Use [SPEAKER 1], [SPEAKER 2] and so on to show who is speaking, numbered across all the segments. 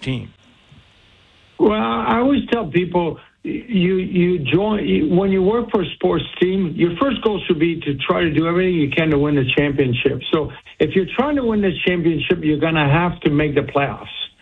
[SPEAKER 1] team?
[SPEAKER 2] Well, I always tell people, you join when you work for a sports team. Your first goal should be to try to do everything you can to win the championship. So if you're trying to win the championship, you're going to have to make the playoffs.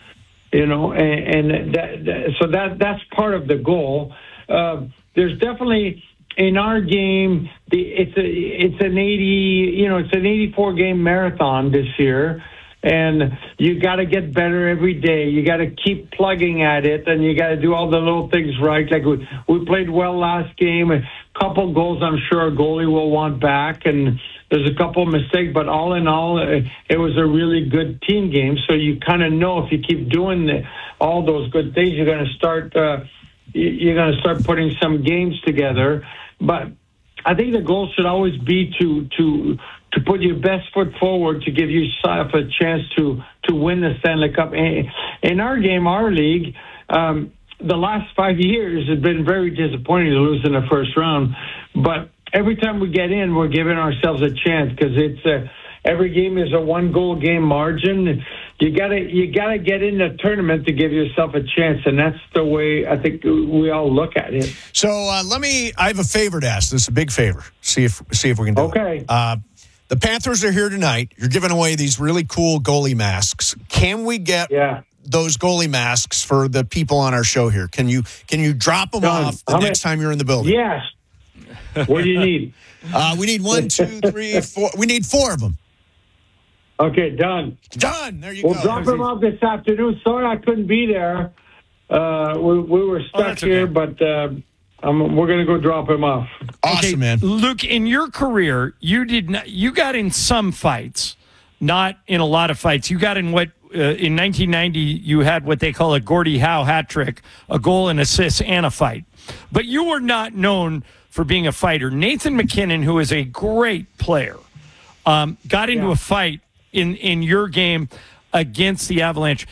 [SPEAKER 2] So that's part of the goal. There's definitely in our game, it's an 84 game marathon this year. And you got to get better every day. You got to keep plugging at it, and you got to do all the little things right. Like we played well last game. A couple goals, I'm sure our goalie will want back, and there's a couple of mistakes. But all in all, it was a really good team game. So you kind of know if you keep doing all those good things, you're going to start. You're going to start putting some games together. But I think the goal should always be to put your best foot forward to give yourself a chance to win the Stanley Cup. In our game, our league, the last 5 years has been very disappointing to lose in the first round. But every time we get in, we're giving ourselves a chance because it's every game is a 1-goal game margin. You gotta get in the tournament to give yourself a chance, and that's the way I think we all look at it.
[SPEAKER 3] So I have a favor to ask. This is a big favor. See if we can do it.
[SPEAKER 2] Okay.
[SPEAKER 3] The Panthers are here tonight. You're giving away these really cool goalie masks. Can we get those goalie masks for the people on our show here? Can you drop them off the next time you're in the building?
[SPEAKER 2] Yes. What do you need?
[SPEAKER 3] We need 1, 2, 3, 4. We need 4 of them.
[SPEAKER 2] Okay, done.
[SPEAKER 3] Done. There you go.
[SPEAKER 2] We'll drop them off this afternoon. Sorry I couldn't be there. We were stuck here, but we're going to go drop him off.
[SPEAKER 3] Awesome, man.
[SPEAKER 1] Luke, in your career, you got in some fights, not in a lot of fights. You got in what in 1990 you had what they call a Gordie Howe hat trick, a goal, an assist, and a fight. But you were not known for being a fighter. Nathan MacKinnon, who is a great player, got into a fight in your game against the Avalanche.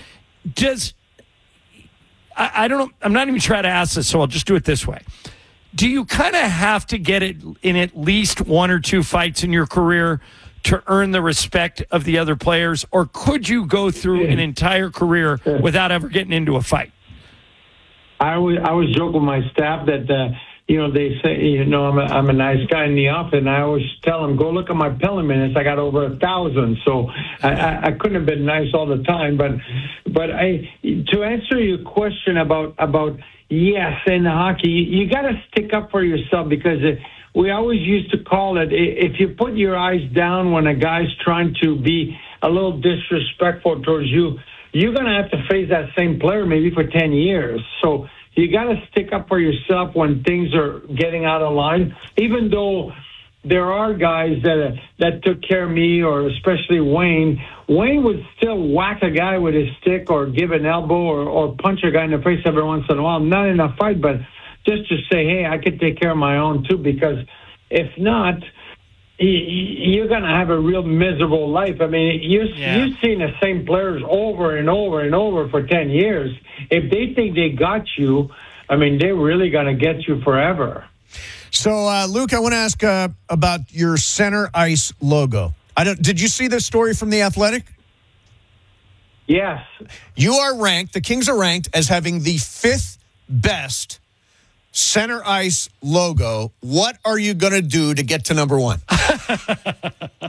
[SPEAKER 1] I don't know. I'm not even trying to ask this, so I'll just do it this way. Do you kind of have to get it in at least 1 or 2 fights in your career to earn the respect of the other players, or could you go through an entire career without ever getting into a fight?
[SPEAKER 2] I was joking with my staff that they say I'm a nice guy in the office, and I always tell them, go look at my penalty minutes. I got over 1,000, so I couldn't have been nice all the time. But to answer your question about yes, in hockey, you got to stick up for yourself because we always used to call it, if you put your eyes down when a guy's trying to be a little disrespectful towards you, you're going to have to face that same player maybe for 10 years. So you got to stick up for yourself when things are getting out of line, even though there are guys that took care of me, or especially Wayne. Wayne would still whack a guy with his stick or give an elbow or punch a guy in the face every once in a while. Not in a fight, but just to say, hey, I could take care of my own too, because if not, you're going to have a real miserable life. I mean, you've seen the same players over and over and over for 10 years. If they think they got you, I mean, they're really going to get you forever.
[SPEAKER 3] So, Luke, I want to ask about your center ice logo. Did you see this story from The Athletic?
[SPEAKER 2] Yes.
[SPEAKER 3] You are ranked, the Kings are ranked as having the 5th best center ice logo. What are you going to do to get to number 1?
[SPEAKER 2] I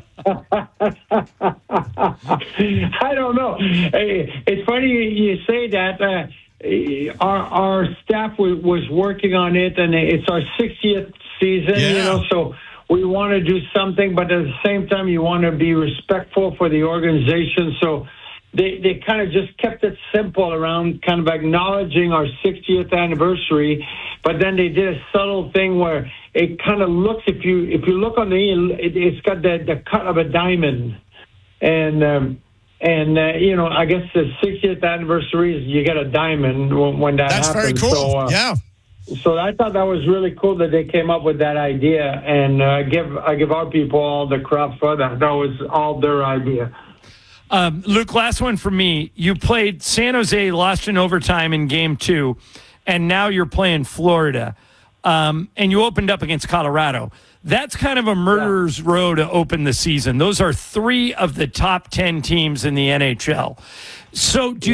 [SPEAKER 2] don't know. It's funny you say that. Our staff was working on it, and it's our 60th season, so we want to do something, but at the same time, you want to be respectful for the organization. So they kind of just kept it simple around kind of acknowledging our 60th anniversary, but then they did a subtle thing where it kind of looks, if you look on it's got the cut of a diamond. And I guess the 60th anniversary is you get a diamond when that happens.
[SPEAKER 3] That's very cool.
[SPEAKER 2] So I thought that was really cool that they came up with that idea, and I give our people all the credit for that. That was all their idea.
[SPEAKER 1] Luke, last one for me. You played San Jose, lost in overtime in Game 2, and now you're playing Florida, and you opened up against Colorado. That's kind of a murderer's row to open the season. Those are 3 of the top 10 teams in the NHL. So do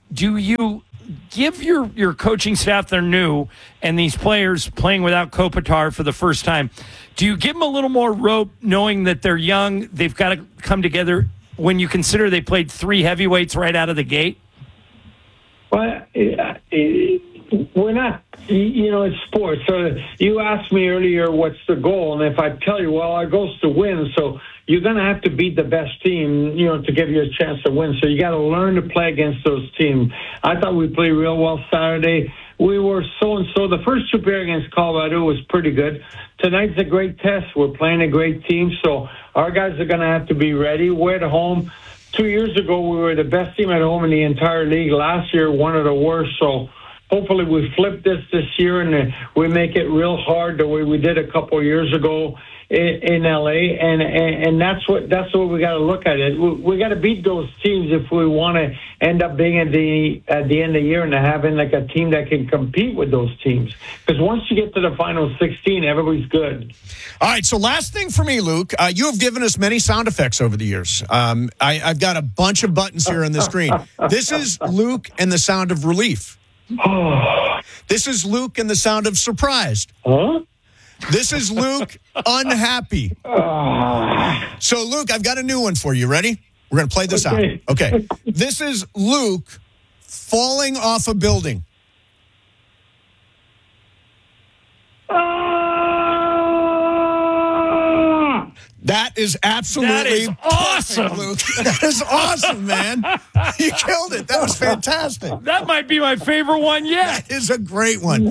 [SPEAKER 1] do you give your coaching staff, they're new, and these players playing without Kopitar for the first time, do you give them a little more rope knowing that they're young, they've got to come together when you consider they played 3 heavyweights right out of the gate?
[SPEAKER 2] Well, we're not, it's sports. So you asked me earlier, what's the goal? And if I tell you, well, our goal is to win. So you're going to have to beat the best team, to give you a chance to win. So you got to learn to play against those teams. I thought we played real well Saturday. We were so-and-so. The first 2 pair against Colorado was pretty good. Tonight's a great test. We're playing a great team. So our guys are going to have to be ready. We're at home. 2 years ago, we were the best team at home in the entire league. Last year, one of the worst. So hopefully we flip this year and we make it real hard the way we did a couple of years ago in LA, and that's what we got to look at it. We got to beat those teams if we want to end up being at the end of the year and having like a team that can compete with those teams. Because once you get to the final 16, everybody's good.
[SPEAKER 3] All right. So last thing for me, Luke, you have given us many sound effects over the years. I've got a bunch of buttons here on the screen. This is Luke and the sound of relief. This is Luke and the sound of surprised.
[SPEAKER 2] Huh?
[SPEAKER 3] This is Luke unhappy. So, Luke, I've got a new one for you. Ready? We're going to play this out. Okay. This is Luke falling off a building. That is absolutely
[SPEAKER 1] That is awesome,
[SPEAKER 3] Luke. That is awesome, man. You killed it. That was fantastic.
[SPEAKER 1] That might be my favorite one yet.
[SPEAKER 3] That is a great one.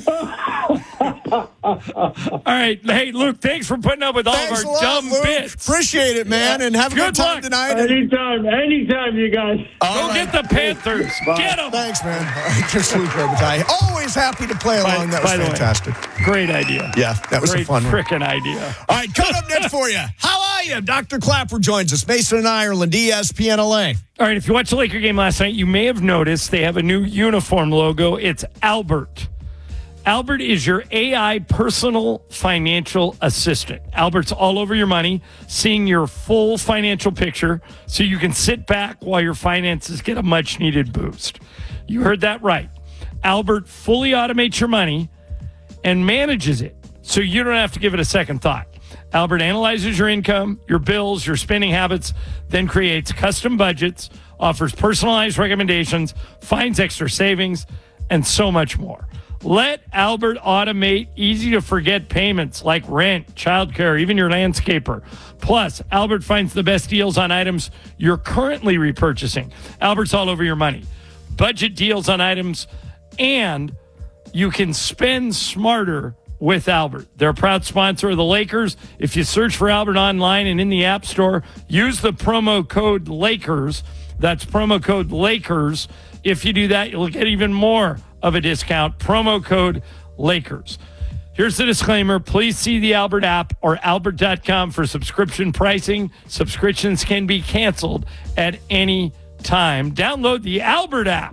[SPEAKER 1] All right. Hey, Luke, thanks for putting up with all of our dumb bits.
[SPEAKER 3] Appreciate it, man, and have a good time tonight.
[SPEAKER 2] Anytime, you guys.
[SPEAKER 1] Go get the Panthers. Get them.
[SPEAKER 3] Thanks, man. All right, there's Luke Robitaille. Always happy to play along. That was fantastic.
[SPEAKER 1] Great idea.
[SPEAKER 3] Yeah, that was a fun one.
[SPEAKER 1] Freaking idea.
[SPEAKER 3] All right, coming up next for you. How are you? Dr. Clapper joins us. Mason and Ireland, ESPN LA.
[SPEAKER 1] All right, if you watched the Laker game last night, you may have noticed they have a new uniform logo. It's Albert. Albert is your AI personal financial assistant. Albert's all over your money, seeing your full financial picture so you can sit back while your finances get a much-needed boost. You heard that right. Albert fully automates your money and manages it so you don't have to give it a second thought. Albert analyzes your income, your bills, your spending habits, then creates custom budgets, offers personalized recommendations, finds extra savings, and so much more. Let Albert automate easy-to-forget payments like rent, childcare, even your landscaper. Plus, Albert finds the best deals on items you're currently repurchasing. Albert's all over your money. Budget deals on items, and you can spend smarter with Albert. They're a proud sponsor of the Lakers. If you search for Albert online and in the App Store, use the promo code LAKERS. That's promo code LAKERS. If you do that, you'll get even more of a discount. Promo code LAKERS. Here's the disclaimer. Please see the Albert app or albert.com for subscription pricing. Subscriptions can be canceled at any time. Download the Albert app.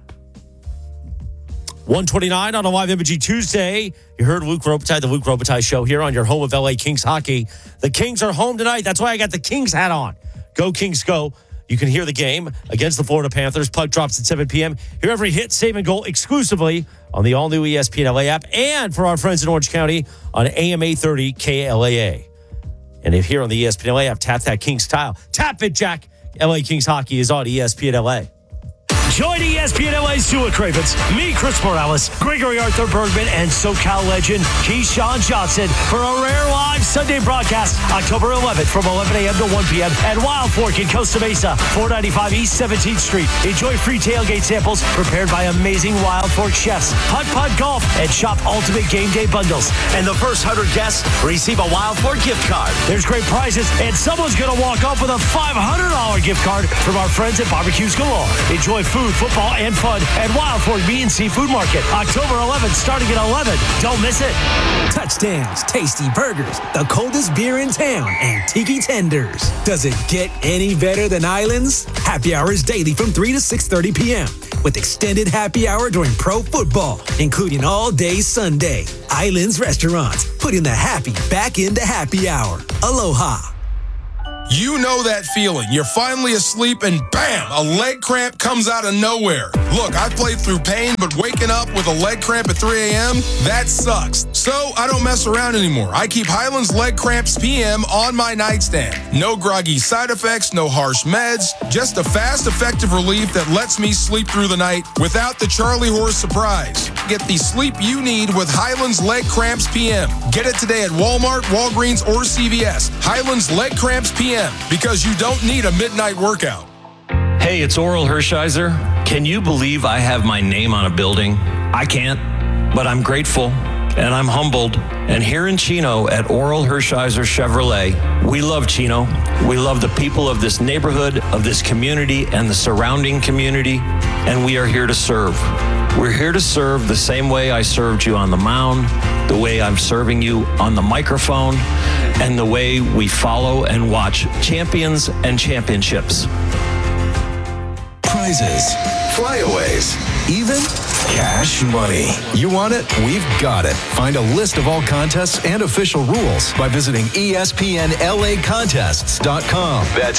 [SPEAKER 4] 1:29 on a live Imaging Tuesday. You heard Luke Robitaille, the Luke Robitaille Show here on your home of LA Kings hockey. The Kings are home tonight. That's why I got the Kings hat on. Go Kings, go. You can hear the game against the Florida Panthers. Puck drops at 7 p.m. Hear every hit, save, and goal exclusively on the all-new ESPN LA app and for our friends in Orange County on AM 830 KLAA. And if here on the ESPN LA app, tap that Kings style. Tap it, Jack. LA Kings hockey is on ESPN LA.
[SPEAKER 5] Join ESPN LA's Stuart Cravens, me, Chris Morales, Gregory Arthur Bergman, and SoCal legend Keyshawn Johnson for a rare live Sunday broadcast October 11th from 11 a.m. to 1 p.m. at Wild Fork in Costa Mesa, 495 East 17th Street. Enjoy free tailgate samples prepared by amazing Wild Fork chefs, putt-putt golf, and shop ultimate game day bundles. And the first 100 guests receive a Wild Fork gift card. There's great prizes, and someone's going to walk off with a $500 gift card from our friends at Barbecues Galore. Enjoy food, football, and fun at Wild Fork Meat and Seafood Market, October 11th, starting at 11. Don't miss it.
[SPEAKER 6] Touchdowns, tasty burgers, the coldest beer in town, and tiki tenders. Does it get any better than Islands? Happy hours daily from 3 to 6:30 p.m. with extended happy hour during pro football, including all day Sunday. Islands Restaurants, putting the happy back into happy hour. Aloha.
[SPEAKER 7] You know that feeling. You're finally asleep and bam, a leg cramp comes out of nowhere. Look, I've played through pain, but waking up with a leg cramp at 3 a.m., that sucks. So I don't mess around anymore. I keep Highland's Leg Cramps PM on my nightstand. No groggy side effects, no harsh meds, just a fast, effective relief that lets me sleep through the night without the Charlie horse surprise. Get the sleep you need with Highland's Leg Cramps PM. Get it today at Walmart, Walgreens, or CVS. Highland's Leg Cramps PM, because you don't need a midnight workout.
[SPEAKER 8] Hey, it's Oral Hershiser. Can you believe I have my name on a building? I can't, but I'm grateful and I'm humbled. And here in Chino at Oral Hershiser Chevrolet, we love Chino. We love the people of this neighborhood, of this community, and the surrounding community, and we are here to serve. We're here to serve the same way I served you on the mound, the way I'm serving you on the microphone, and the way we follow and watch champions and championships.
[SPEAKER 9] Prizes, flyaways, even cash money. You want it? We've got it. Find a list of all contests and official rules by visiting ESPNLAcontests.com. That's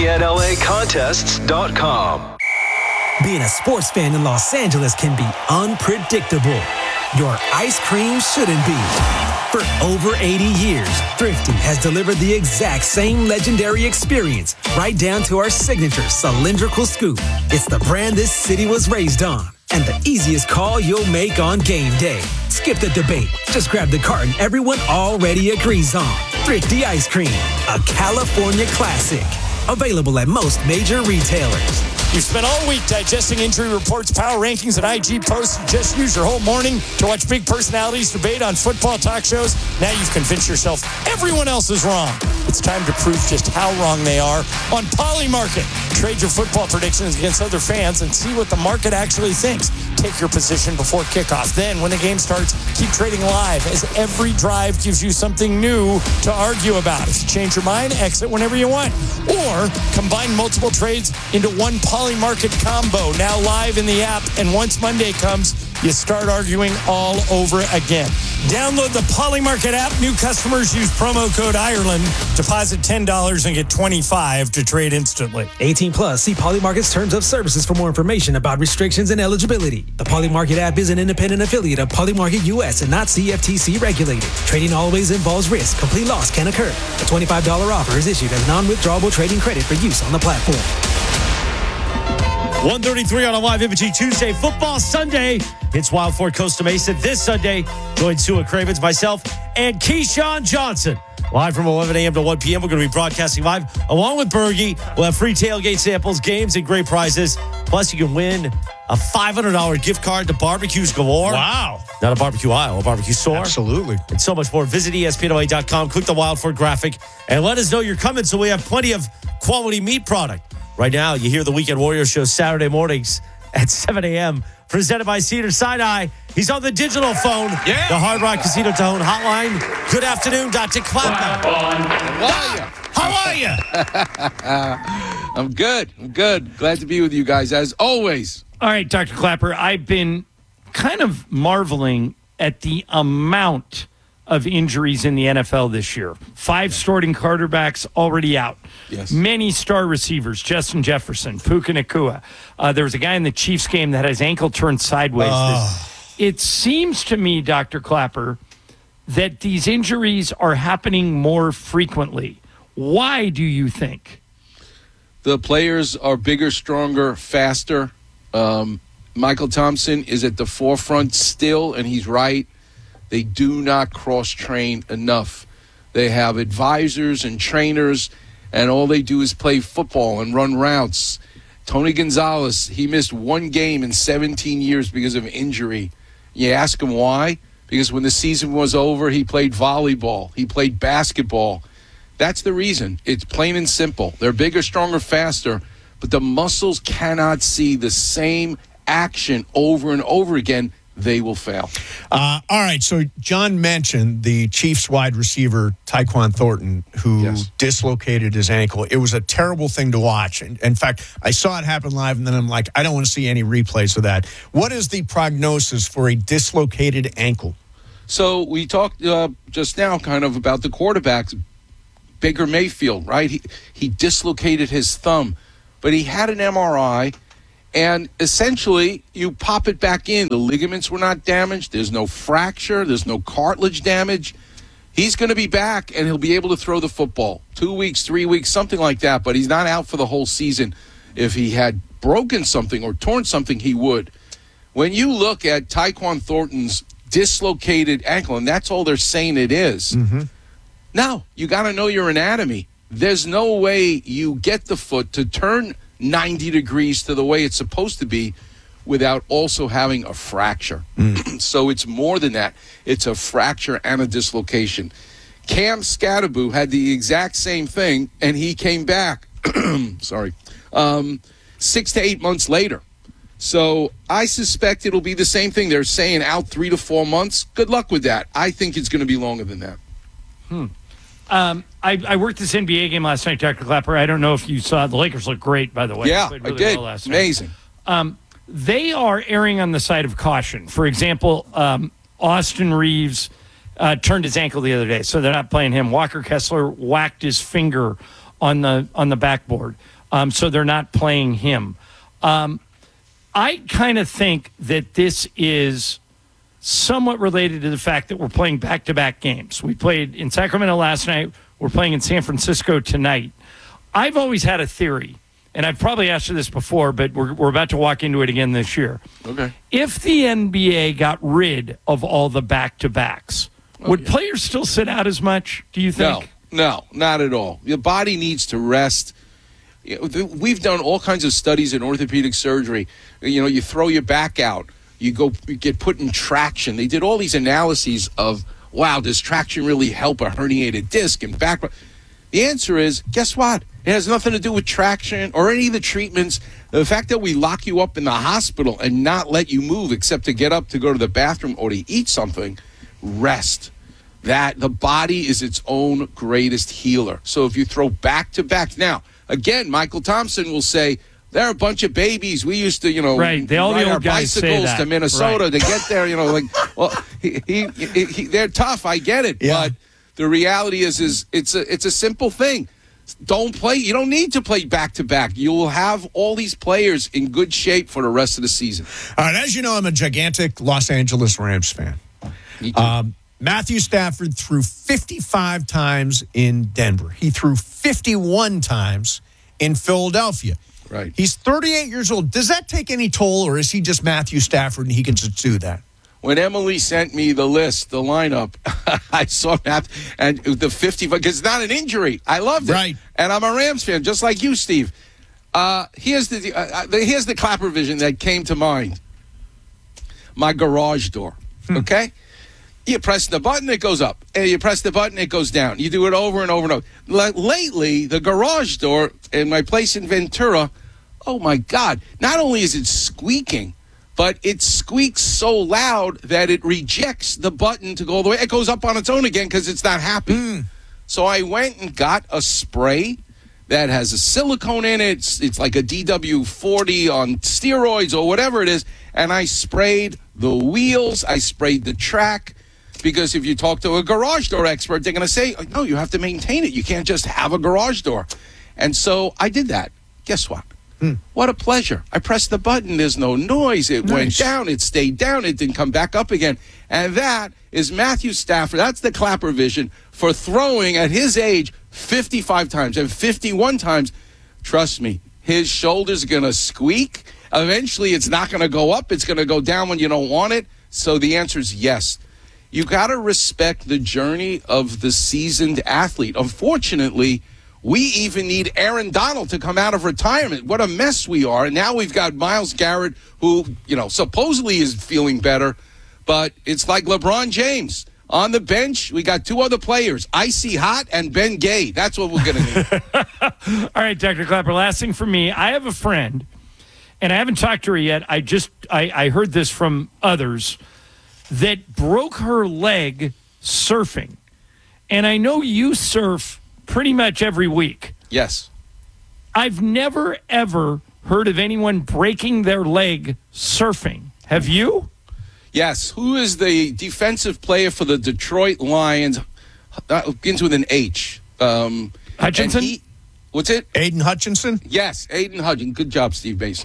[SPEAKER 9] ESPNLAcontests.com.
[SPEAKER 6] Being a sports fan in Los Angeles can be unpredictable. Your ice cream shouldn't be. For over 80 years, Thrifty has delivered the exact same legendary experience, right down to our signature cylindrical scoop. It's the brand this city was raised on, and the easiest call you'll make on game day. Skip the debate. Just grab the carton everyone already agrees on. Thrifty Ice Cream, a California classic. Available at most major retailers.
[SPEAKER 1] You've spent all week digesting injury reports, power rankings, and IG posts. You just use your whole morning to watch big personalities debate on football talk shows. Now you've convinced yourself everyone else is wrong. It's time to prove just how wrong they are on Polymarket. Trade your football predictions against other fans and see what the market actually thinks. Take your position before kickoff. Then, when the game starts, keep trading live, as every drive gives you something new to argue about. If you change your mind, exit whenever you want. Or combine multiple trades into one Polymarket combo, now live in the app. And once Monday comes, you start arguing all over again. Download the Polymarket app. New customers use promo code Ireland. Deposit $10 and get $25 to trade instantly.
[SPEAKER 6] 18 plus. See Polymarket's terms of services for more information about restrictions and eligibility. The Polymarket app is an independent affiliate of Polymarket US and not CFTC regulated. Trading always involves risk. Complete loss can occur. A $25 offer is issued as non-withdrawable trading credit for use on the platform.
[SPEAKER 4] 1:33 on a live Imaging Tuesday. Football Sunday. It's Wild Ford Costa Mesa this Sunday. Join Sua Cravens, myself, and Keyshawn Johnson. Live from 11 a.m. to 1 p.m. We're going to be broadcasting live along with Bergie. We'll have free tailgate samples, games, and great prizes. Plus, you can win a $500 gift card to Barbecues Galore.
[SPEAKER 3] Wow.
[SPEAKER 4] Not a barbecue aisle, a barbecue store.
[SPEAKER 3] Absolutely.
[SPEAKER 4] And so much more. Visit ESPNOA.com, click the Wild Ford graphic, and let us know you're coming so we have plenty of quality meat product. Right now, you hear the Weekend Warriors show Saturday mornings at 7 a.m. Presented by Cedars-Sinai. He's on the digital phone.
[SPEAKER 3] Yeah.
[SPEAKER 4] The Hard Rock Casino Tone hotline. Good afternoon, Dr. Clapper.
[SPEAKER 3] How are you?
[SPEAKER 10] I'm good. Glad to be with you guys, as always.
[SPEAKER 1] All right, Dr. Clapper, I've been kind of marveling at the amount of injuries in the NFL this year. 5 starting quarterbacks already out.
[SPEAKER 10] Yes.
[SPEAKER 1] Many star receivers, Justin Jefferson, Puka Nacua. There was a guy in the Chiefs game that had his ankle turned sideways. It seems to me, Dr. Clapper, that these injuries are happening more frequently. Why do you think?
[SPEAKER 10] The players are bigger, stronger, faster. Michael Thompson is at the forefront still, and he's right. They do not cross-train enough. They have advisors and trainers, and all they do is play football and run routes. Tony Gonzalez, he missed 1 game in 17 years because of injury. You ask him why? Because when the season was over, he played volleyball. He played basketball. That's the reason. It's plain and simple. They're bigger, stronger, faster, but the muscles cannot see the same action over and over again. They will fail.
[SPEAKER 3] All right, so John mentioned the Chiefs wide receiver, Tyquan Thornton, who dislocated his ankle. It was a terrible thing to watch. In fact, I saw it happen live, and then I'm like, I don't want to see any replays of that. What is the prognosis for a dislocated ankle?
[SPEAKER 10] So we talked just now kind of about the quarterbacks. Baker Mayfield, right? He dislocated his thumb, but he had an MRI, And essentially, you pop it back in. The ligaments were not damaged. There's no fracture. There's no cartilage damage. He's going to be back, and he'll be able to throw the football 2 weeks, 3 weeks, something like that. But he's not out for the whole season. If he had broken something or torn something, he would. When you look at Tyquan Thornton's dislocated ankle, and that's all they're saying it is, now you got to know your anatomy. There's no way you get the foot to turn 90 degrees to the way it's supposed to be without also having a fracture. So it's more than that. It's a fracture and a dislocation. Cam Scatterbo had the exact same thing, and he came back, 6 to 8 months later. So I suspect it'll be the same thing. They're saying out 3 to 4 months. Good luck with that. I think it's going to be longer than that.
[SPEAKER 1] I worked this NBA game last night, Dr. Clapper. I don't know if you saw. The Lakers look great, by the way.
[SPEAKER 10] Yeah,
[SPEAKER 1] Really
[SPEAKER 10] I did.
[SPEAKER 1] well last night.
[SPEAKER 10] Amazing.
[SPEAKER 1] They are erring on the side of caution. For example, Austin Reeves turned his ankle the other day, so they're not playing him. Walker Kessler whacked his finger on the backboard, so they're not playing him. I kind of think that this is somewhat related to the fact that we're playing back-to-back games. We played in Sacramento last night. We're playing in San Francisco tonight. I've always had a theory, and I've probably asked you this before, but we're about to walk into it again this year.
[SPEAKER 10] Okay.
[SPEAKER 1] If the NBA got rid of all the back-to-backs, would players still sit out as much, do you think?
[SPEAKER 10] No, not at all. Your body needs to rest. We've done all kinds of studies in orthopedic surgery. You throw your back out. You get put in traction. They did all these analyses of, wow, does traction really help a herniated disc and back? The answer is, guess what? It has nothing to do with traction or any of the treatments. The fact that we lock you up in the hospital and not let you move except to get up to go to the bathroom or to eat something, rest. That the body is its own greatest healer. So if you throw back-to-back, now, again, Michael Thompson will say, they're a bunch of babies. We used to,
[SPEAKER 1] right. All
[SPEAKER 10] ride
[SPEAKER 1] the
[SPEAKER 10] our
[SPEAKER 1] old guys
[SPEAKER 10] bicycles
[SPEAKER 1] say that.
[SPEAKER 10] to Minnesota to get there. Well, they're tough. I get it, but the reality is it's a simple thing. Don't play. You don't need to play back to back. You will have all these players in good shape for the rest of the season.
[SPEAKER 3] All right, as you know, I'm a gigantic Los Angeles Rams fan.
[SPEAKER 10] Me too.
[SPEAKER 3] Matthew Stafford threw 55 times in Denver. He threw 51 times in Philadelphia.
[SPEAKER 10] Right.
[SPEAKER 3] He's 38 years old. Does that take any toll, or is he just Matthew Stafford and he can just do that?
[SPEAKER 10] When Emily sent me the list, the lineup, I saw that, and the 50, because it's not an injury. I loved it.
[SPEAKER 3] Right.
[SPEAKER 10] And I'm a Rams fan, just like you, Steve. Here's the Clapper vision that came to mind. My garage door, okay? You press the button, it goes up. And you press the button, it goes down. You do it over and over and over. Lately, the garage door in my place in Ventura, oh, my God, not only is it squeaking, but it squeaks so loud that it rejects the button to go all the way. It goes up on its own again because it's not happy. So I went and got a spray that has a silicone in it. It's like a DW40 on steroids or whatever it is. And I sprayed the wheels. I sprayed the track. Because if you talk to a garage door expert, they're going to say, no, you have to maintain it. You can't just have a garage door. And so I did that. Guess what? What a pleasure. I pressed the button. There's no noise. It went down. It stayed down. It didn't come back up again. And that is Matthew Stafford. That's the Clapper vision for throwing at his age 55 times and 51 times. Trust me, his shoulder's going to squeak. Eventually, it's not going to go up. It's going to go down when you don't want it. So the answer is yes. You got to respect the journey of the seasoned athlete. Unfortunately, we even need Aaron Donald to come out of retirement. What a mess we are. And now we've got Myles Garrett, who, supposedly is feeling better. But it's like LeBron James. On the bench, we got two other players, Icy Hot and Ben Gay. That's what we're going to need.
[SPEAKER 1] All right, Dr. Clapper, last thing for me. I have a friend, and I haven't talked to her yet. I heard this from others, that broke her leg surfing. And I know you surf pretty much every week.
[SPEAKER 10] Yes.
[SPEAKER 1] I've never, ever heard of anyone breaking their leg surfing. Have you?
[SPEAKER 10] Yes. Who is the defensive player for the Detroit Lions? Begins with an H.
[SPEAKER 1] Hutchinson?
[SPEAKER 10] What's it?
[SPEAKER 3] Aiden Hutchinson?
[SPEAKER 10] Yes, Aiden Hutchinson. Good job, Steve Mason.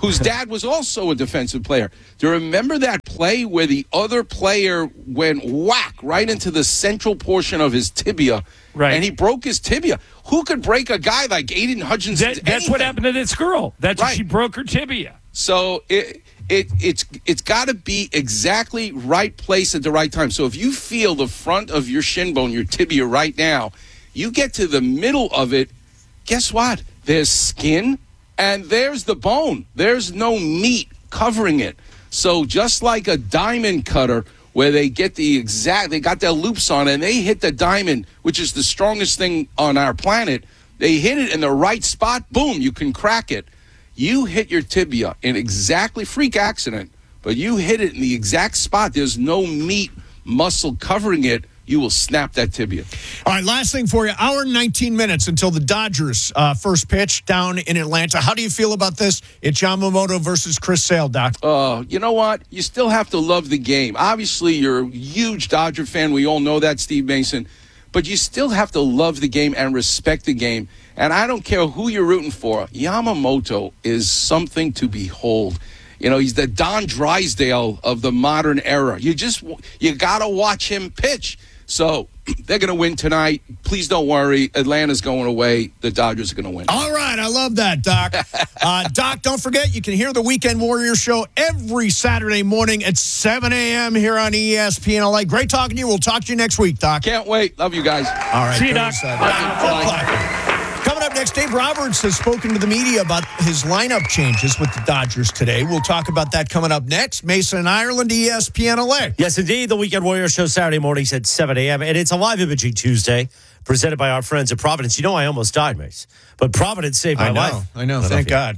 [SPEAKER 10] whose dad was also a defensive player. Do you remember that play where the other player went whack right into the central portion of his tibia,
[SPEAKER 1] right,
[SPEAKER 10] and he broke his tibia? Who could break a guy like Aiden Hutchinson?
[SPEAKER 1] That's what happened to this girl. That's right. She broke her tibia.
[SPEAKER 10] So it's got to be exactly right place at the right time. So if you feel the front of your shin bone, your tibia right now, you get to the middle of it, guess what? There's skin and there's the bone. There's no meat covering it. So just like a diamond cutter where they got their loops on it and they hit the diamond, which is the strongest thing on our planet, they hit it in the right spot, boom, you can crack it. You hit your tibia in exactly freak accident, but you hit it in the exact spot. There's no meat muscle covering it. You will snap that tibia.
[SPEAKER 3] All right, last thing for you. Hour and 19 minutes until the Dodgers first pitch down in Atlanta. How do you feel about this? It's Yamamoto versus Chris Sale, Doc.
[SPEAKER 10] You know what? You still have to love the game. Obviously, you're a huge Dodger fan. We all know that, Steve Mason. But you still have to love the game and respect the game. And I don't care who you're rooting for. Yamamoto is something to behold. You know, he's the Don Drysdale of the modern era. You got to watch him pitch. So they're going to win tonight. Please don't worry. Atlanta's going away. The Dodgers are going to win.
[SPEAKER 3] All right. I love that, Doc. Doc, don't forget, you can hear the Weekend Warrior Show every Saturday morning at 7 a.m. here on ESPN LA. Great talking to you. We'll talk to you next week, Doc.
[SPEAKER 10] Can't wait. Love you guys.
[SPEAKER 3] All right.
[SPEAKER 1] See you, Doc.
[SPEAKER 3] Coming up next, Dave Roberts has spoken to the media about his lineup changes with the Dodgers today. We'll talk about that coming up next. Mason and Ireland, ESPN LA.
[SPEAKER 4] Yes, indeed. The Weekend Warrior Show Saturday mornings at 7 a.m. And it's a live imaging Tuesday presented by our friends at Providence. You know, I almost died, Mace. But Providence saved my life.
[SPEAKER 3] I know. Thank God.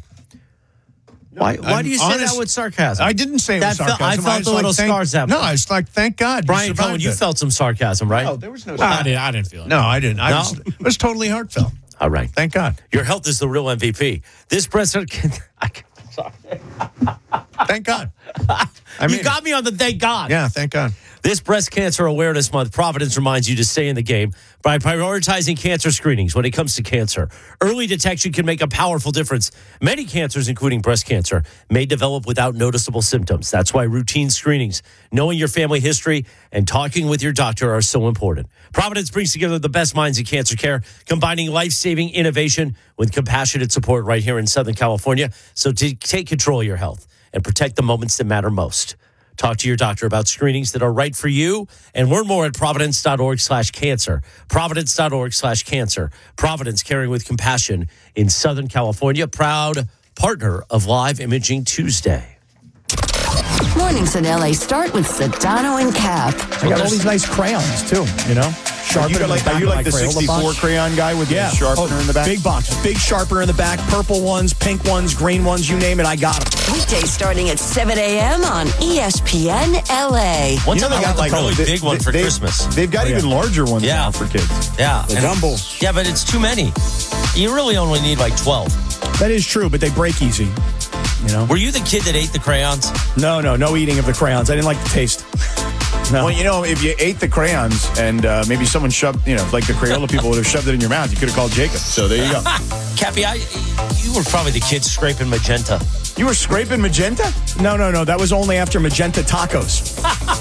[SPEAKER 4] Why do you say that with sarcasm?
[SPEAKER 3] I didn't say it with sarcasm.
[SPEAKER 4] I felt the little scars happen.
[SPEAKER 3] No, I was like, thank God.
[SPEAKER 4] Brian Cohen, you felt some sarcasm, right?
[SPEAKER 3] No, there was no
[SPEAKER 11] sarcasm. I didn't feel it.
[SPEAKER 3] No, I didn't. It was totally heartfelt.
[SPEAKER 4] All right.
[SPEAKER 3] Thank God.
[SPEAKER 4] Your health is the real MVP. This president sorry.
[SPEAKER 3] Thank God.
[SPEAKER 4] You got me on the thank God.
[SPEAKER 3] Yeah, thank God.
[SPEAKER 4] This Breast Cancer Awareness Month, Providence reminds you to stay in the game by prioritizing cancer screenings when it comes to cancer. Early detection can make a powerful difference. Many cancers, including breast cancer, may develop without noticeable symptoms. That's why routine screenings, knowing your family history, and talking with your doctor are so important. Providence brings together the best minds in cancer care, combining life-saving innovation with compassionate support right here in Southern California. So to take control of your health and protect the moments that matter most. Talk to your doctor about screenings that are right for you and learn more at providence.org/cancer. Providence.org/cancer. Providence, caring with compassion in Southern California. Proud partner of Live Imaging Tuesday.
[SPEAKER 12] Mornings in LA start with Sedano and Cap.
[SPEAKER 13] I got all these nice crayons, too, you know? Sharpener
[SPEAKER 11] are you like the 64 crayon guy with the sharpener in the back?
[SPEAKER 13] Big box. Big sharpener in the back. Purple ones, pink ones, green ones, you name it, I got them.
[SPEAKER 12] Weekdays starting at 7 a.m. on ESPN LA.
[SPEAKER 4] One time I got the really big one for Christmas.
[SPEAKER 11] They've got even larger ones now for kids.
[SPEAKER 4] Yeah.
[SPEAKER 13] The jumbo.
[SPEAKER 4] Yeah, but it's too many. You really only need like 12.
[SPEAKER 13] That is true, but they break easy. You know?
[SPEAKER 4] Were you the kid that ate the crayons?
[SPEAKER 13] No eating of the crayons. I didn't like the taste. No.
[SPEAKER 11] Well, you know, if you ate the crayons and maybe someone shoved, like the Crayola people would have shoved it in your mouth, you could have called Jacob. So there you go.
[SPEAKER 4] Cappy, you were probably the kid scraping magenta.
[SPEAKER 11] You were scraping magenta?
[SPEAKER 13] No. That was only after magenta tacos.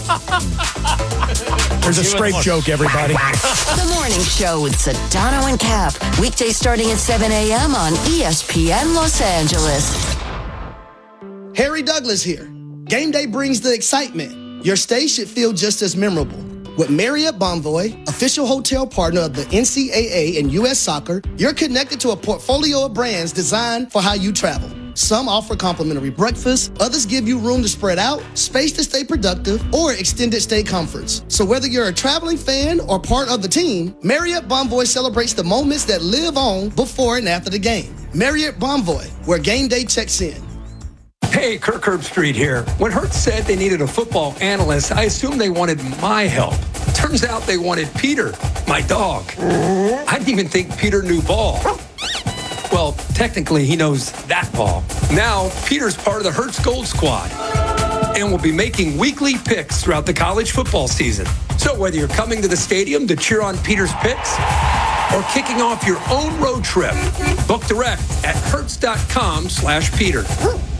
[SPEAKER 13] There's a scrape joke, everybody.
[SPEAKER 12] The Morning Show with Sedano and Cap. Weekdays starting at 7 a.m. on ESPN Los Angeles.
[SPEAKER 14] Harry Douglas here. Game day brings the excitement. Your stay should feel just as memorable. With Marriott Bonvoy, official hotel partner of the NCAA and U.S. Soccer, you're connected to a portfolio of brands designed for how you travel. Some offer complimentary breakfast, others give you room to spread out, space to stay productive, or extended stay comforts. So whether you're a traveling fan or part of the team, Marriott Bonvoy celebrates the moments that live on before and after the game. Marriott Bonvoy, where game day checks in.
[SPEAKER 15] Hey, Kirk Herbstreit here. When Hertz said they needed a football analyst, I assumed they wanted my help. Turns out they wanted Peter, my dog. I didn't even think Peter knew ball. Well, technically, he knows that ball. Now, Peter's part of the Hertz Gold Squad and will be making weekly picks throughout the college football season. So whether you're coming to the stadium to cheer on Peter's picks or kicking off your own road trip, book direct at hertz.com/Peter.